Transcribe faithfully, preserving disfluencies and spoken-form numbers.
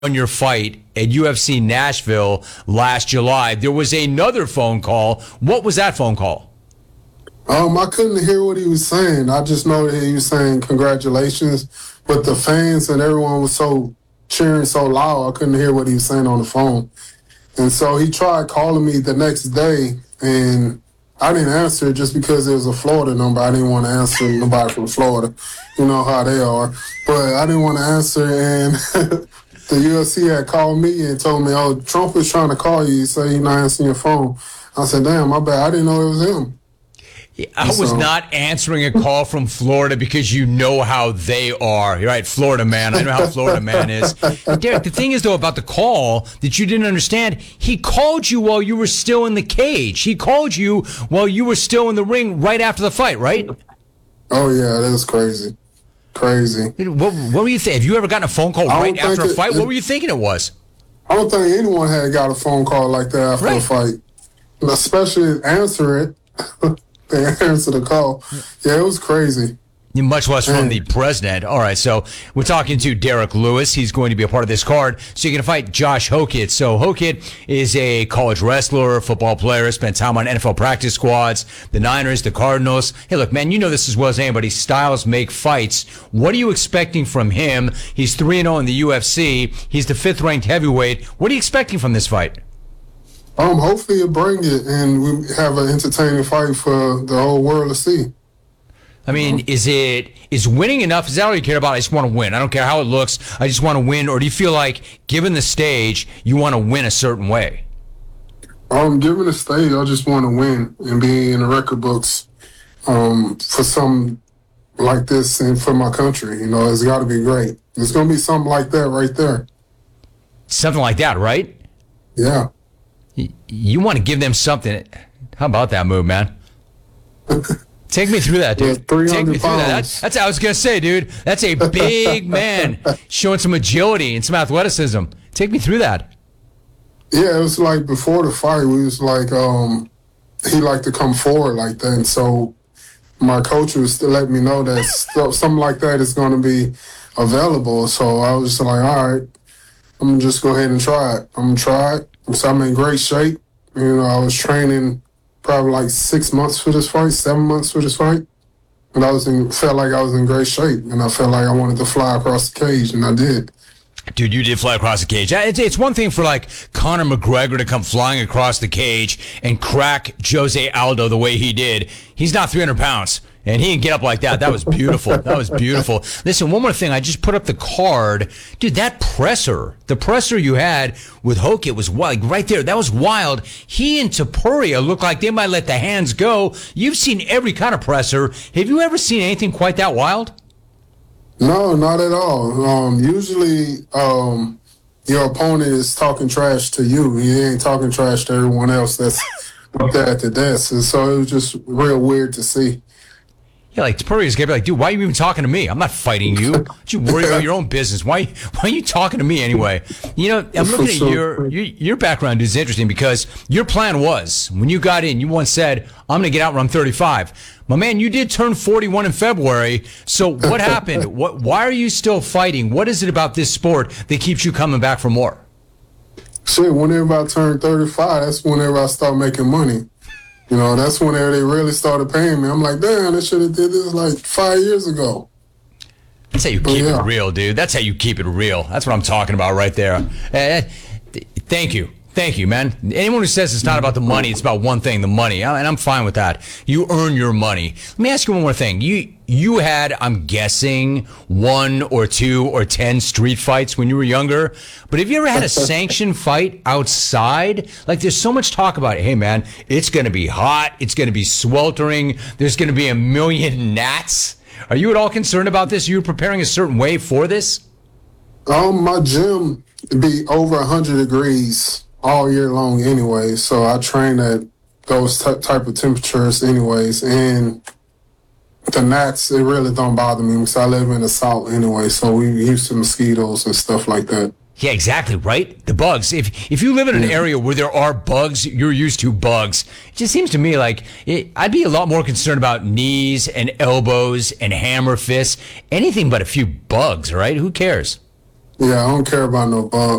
on your fight at U F C Nashville last July, there was another phone call. What was that phone call? Um, I couldn't hear what he was saying. I just know that he was saying congratulations, but the fans and everyone was so cheering so loud, I couldn't hear what he was saying on the phone. And so he tried calling me the next day, and I didn't answer just because it was a Florida number. I didn't want to answer nobody from Florida. You know how they are. But I didn't want to answer, and the U F C had called me and told me, oh, Trump is trying to call you. He said you're not answering your phone. I said, damn, my bad. I didn't know it was him. I was so, not answering a call from Florida because you know how they are. You're right, Florida man. I know how Florida man is. Derek, the thing is, though, about the call that you didn't understand, he called you while you were still in the cage. He called you while you were still in the ring right after the fight, right? Oh, yeah, that was crazy. Crazy. What, what were you thinking? Have you ever gotten a phone call right after a fight? It, what were you thinking it was? I don't think anyone had got a phone call like that after right. a fight. Especially answer it. They answer the call. Yeah, it was crazy. Much less from the president. All right, so we're talking to Derek Lewis. He's going to be a part of this card. So you're going to fight Josh Hokit. So Hokit is a college wrestler, football player, spent time on N F L practice squads, the Niners, the Cardinals. Hey, look, man, you know this as well as anybody. Styles make fights. What are you expecting from him? He's three and oh in the U F C. He's the fifth-ranked heavyweight. What are you expecting from this fight? Um, hopefully he'll bring it, and we have an entertaining fight for the whole world to see. I mean, is it is winning enough? Is that all you care about? I just want to win. I don't care how it looks. I just want to win. Or do you feel like, given the stage, you want to win a certain way? Um, given the stage, I just want to win and be in the record books um, for something like this and for my country. You know, it's got to be great. It's going to be something like that right there. Something like that, right? Yeah. You, you want to give them something. How about that move, man? Take me through that, dude. Take me through that. That's, that's what I was going to say, dude. That's a big man showing some agility and some athleticism. Take me through that. Yeah, it was like before the fight, we was like, um, he liked to come forward like that. And so my coach was to let me know that something like that is going to be available. So I was like, all right, I'm going to just go ahead and try it. I'm going to try it. So I'm in great shape. You know, I was training probably like six months for this fight, seven months for this fight. And I was in, felt like I was in great shape. And I felt like I wanted to fly across the cage, and I did. Dude, you did fly across the cage. It's, it's one thing for, like, Conor McGregor to come flying across the cage and crack Jose Aldo the way he did. He's not three hundred pounds. And he didn't get up like that. That was beautiful. That was beautiful. Listen, one more thing. I just put up the card. Dude, that presser, the presser you had with Hokit was wild. Right there. That was wild. He and Topuria looked like they might let the hands go. You've seen every kind of presser. Have you ever seen anything quite that wild? No, not at all. Um, usually um, your opponent is talking trash to you. He ain't talking trash to everyone else that's up there at the desk. And so it was just real weird to see. Yeah, like Topuria's gonna be like, dude, why are you even talking to me? I'm not fighting you. Don't you worry about your own business. Why, why are you talking to me anyway? You know, I'm looking at your, your your background is interesting because your plan was when you got in, you once said, I'm gonna get out when I'm thirty-five. My man, you did turn forty-one in February. So what happened? What? Why are you still fighting? What is it about this sport that keeps you coming back for more? Shit, whenever I turned thirty-five, that's whenever I start making money. You know, that's whenever they really started paying me. I'm like, damn, they should have did this like five years ago. That's how you keep yeah. it real, dude. That's how you keep it real. That's what I'm talking about right there. Uh, thank you. Thank you, man. Anyone who says it's not about the money, it's about one thing, the money. And I'm fine with that. You earn your money. Let me ask you one more thing. You you had, I'm guessing, one or two or ten street fights when you were younger. But have you ever had a sanctioned fight outside? Like, there's so much talk about it. Hey, man, it's going to be hot. It's going to be sweltering. There's going to be a million gnats. Are you at all concerned about this? Are you preparing a certain way for this? Um, my gym be over one hundred degrees all year long anyway, so I train at those t- type of temperatures anyways, and the gnats, it really don't bother me because I live in the South anyway, so we used to mosquitoes and stuff like that. Yeah, exactly, right? The bugs. If if you live in an area where there are bugs, you're used to bugs. It just seems to me like it, I'd be a lot more concerned about knees and elbows and hammer fists, anything but a few bugs, right? Who cares? Yeah, I don't care about no bump.